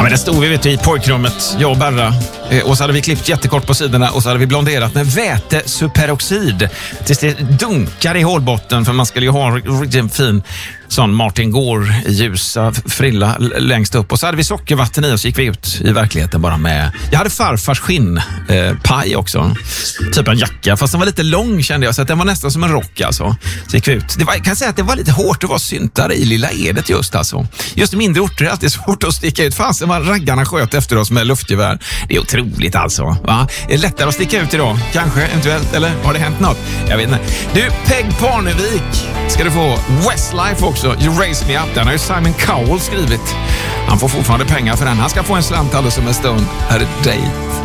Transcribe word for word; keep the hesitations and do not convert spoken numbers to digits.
men det stod vi vet, i pojkrummet, jag och Berra. Och så hade vi klippt jättekort på sidorna och så hade vi blonderat med vätesuperoxid tills det dunkar i hålbotten, för man skulle ju ha en riktigt fin sån Martin Gore ljusa frilla längst upp. Och så hade vi sockervatten i och så gick vi ut i verkligheten bara med... Jag hade farfars skinn eh, paj också. Typ en jacka, fast den var lite lång kände jag, så att den var nästan som en rock alltså. Så gick vi ut. Det var, jag kan säga att det var lite hårt att vara syntare i Lilla Edet just alltså. Just i mindre orter är det alltid svårt att sticka ut. Fasen vad raggarna sköt efter oss med luftgevär. Det är otroligt alltså. Va? Är det lättare att sticka ut idag? Kanske, eventuellt. Eller har det hänt något? Jag vet inte. Du, Peg Parnevik ska du få. Westlife också. You Raise Me Up. Den har ju Simon Cowell skrivit. Han får fortfarande pengar för den. Han ska få en slant alldeles om en stund. Här är Date.